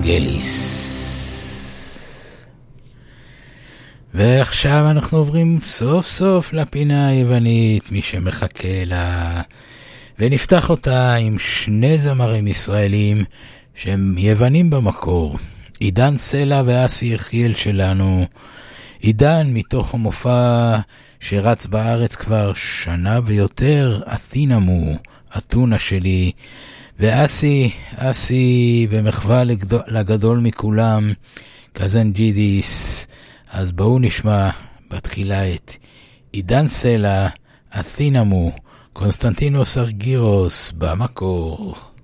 ואנגליס. ועכשיו אנחנו עוברים סוף סוף לפינה היוונית, מי שמחכה לה, ונפתח אותה עם שני זמרים ישראלים שהם יוונים במקור, עידן סלע ואסי יחיאל שלנו. עידן מתוך המופע שרץ בארץ כבר שנה ויותר, אתינמו, אתונה שלי, ואסי במחווה לגדול מכולם, קזן ג'ידיס. אז בואו נשמע בתחילה את עידן סלע, אתינמו, קונסטנטינוס ארגירוס במקור.